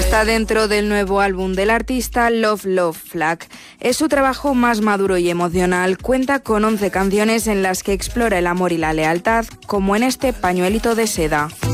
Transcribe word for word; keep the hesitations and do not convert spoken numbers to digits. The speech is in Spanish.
Está dentro del nuevo álbum del artista Love Love Flag. Es su trabajo más maduro y emocional. Cuenta con once canciones en las que explora el amor y la lealtad, como en este Pañuelito de seda.